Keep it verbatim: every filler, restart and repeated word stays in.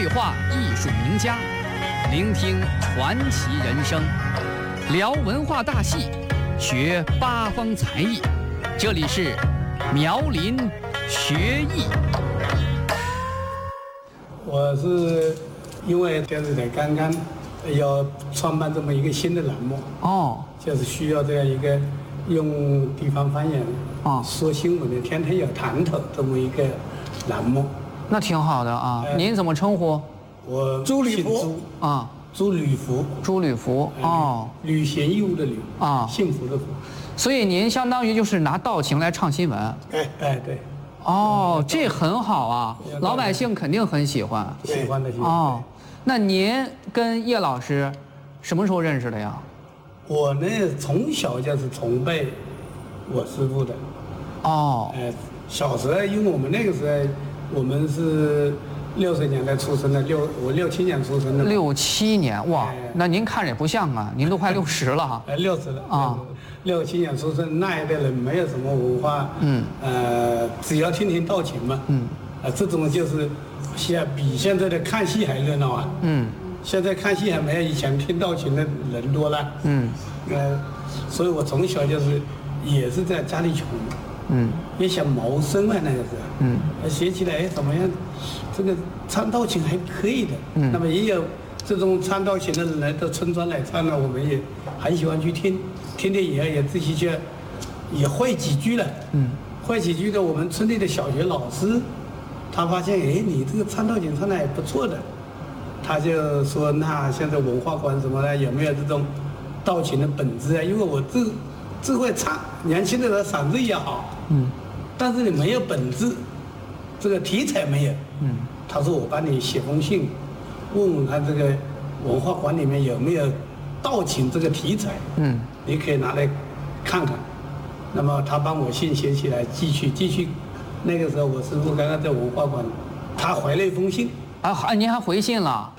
对话艺术名家，聆听传奇人生，聊文化大戏，学八方才艺。这里是苗林学艺。 我是因为电视台刚刚要创办这么一个新的栏目哦， 就是需要这样一个用地方方言哦说新闻的，天天有谈头这么一个栏目。 那挺好的啊。 呃、 您怎么称呼？ 我朱履福啊， 朱履福。 朱履福哦， 履行义务的履啊， 幸福的福。 所以您相当于就是拿道情来唱新闻。 哎哎对。 哦，这很好啊，老百姓肯定很喜欢。 喜欢的喜欢。 哦，那您跟叶老师什么时候认识的呀？ 我呢，从小就是崇拜我师傅的。 哦。 呃，小时候，因为我们那个时候，我们是六十年代出生的，六我六七年出生的。 六七年，哇，那您看着也不像啊，您都快六十了哈。 哎，六十了啊。 六七年出生那一代人没有什么文化， 嗯， 呃，只要听听道情嘛， 嗯， 啊，这种就是现比现在的看戏还热闹啊， 嗯， 现在看戏还没有以前听道情的人多了， 嗯， 呃，所以我从小就是也是在家里穷， 嗯， 也想谋生啊那个时候， 嗯， 学起来哎怎么样，这个唱道情还可以的， 嗯， 那么也有这种唱道情的人来到村庄来唱呢，我们也很喜欢去听。听听以后也自己去，也会几句了。嗯，会几句的，我们村里的小学老师，他发现，哎，你这个唱道情唱的还不错的，他就说，那现在文化馆什么的有没有这种道情的本质啊？因为我自自会唱，年轻的时候嗓子也好，嗯，但是你没有本质，这个题材没有。嗯，他说我帮你写封信，问问看这个文化馆里面有没有道情这个题材。嗯。你可以拿来看看，那么他帮我信写起来寄去，寄去。那个时候我师傅刚刚在文化馆，他回了一封信。 啊，您还回信了？